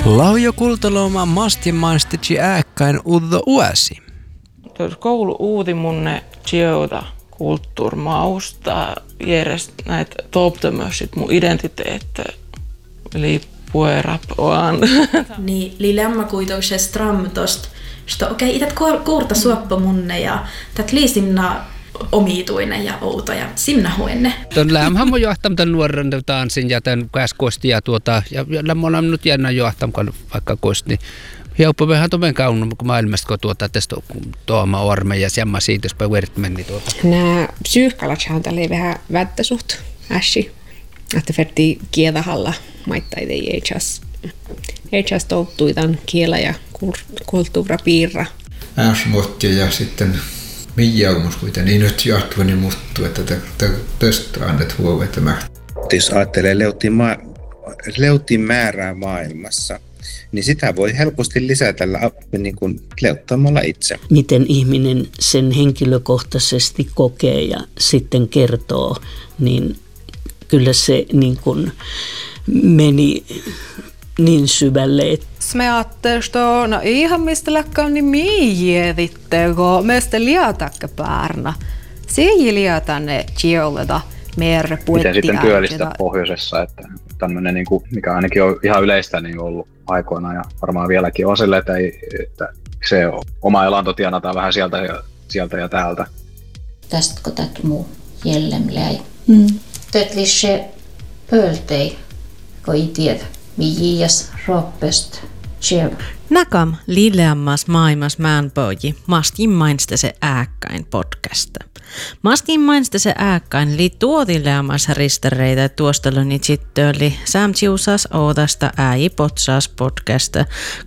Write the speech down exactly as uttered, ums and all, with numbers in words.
Laujo kultalooma mastimaistitsi ääkkäin uddo uäsi. Koulu uuti munne tjouta kulttuurmausta järjest näitä toptamössit mun identiteetti liippue rapoan. Niin, li lämmä kuitenkin stram tosta. Okei, okay, ität kuurta suoppa munne ja tät liisinna omituinen ja outo ja simna huenne. Tuon lämmähän mun johtam tämän nuoren tanssin ja tämän käskosti ja tuota, ja lämmä on nyt jännä johtam, vaikka kosti. Hioppa vähän toven kaunun maailmasta, kun tuota tästä tuoma orme ja semma siitä, jos päivät meni tuota. Nämä psyykkalatsahan tälle vähän välttä suht äsi. Että verti kielahalla maittain ei itseas. Itseas touttui tämän kielä ja kulttuurapiirra. Äsmottia ja sitten miijaumus kuitenkin niin nyt jatkuvani muuttuu, että tästä annet huomiota. Jos ajattelee leutin, ma- leutin määrää maailmassa, niin sitä voi helposti lisätä niin kuin leuttamalla itse. Miten ihminen sen henkilökohtaisesti kokee ja sitten kertoo, niin kyllä se niin kuin meni niin syvälle. Me ajattelemme, no ihan mistä läkkään niin miijietitteko, meistä liatakke päärnä. Se ei liata ne tjoleta merre puettia. Miten sitten työllistä pohjoisessa, että tämmöinen, niin kuin, mikä ainakin on ihan yleistä niin ollut aikoina ja varmaan vieläkin on sille, että, ei, että se oma elanto tienataan vähän sieltä ja, sieltä ja täältä. Tästä kun tätä muu jellemläi. Mm. Tätä se pöltei, kun ei tiedä, miijäs roppest siellä. Nakam lilleammas maailmas määnpoji, mastin mainsta se ääkkäin podcasta. Mastin mainsta se ääkkäin li tuotilleammas ristereitä tuosteluni chittöli, sam chiusas oodasta ääji potsaas podcasta.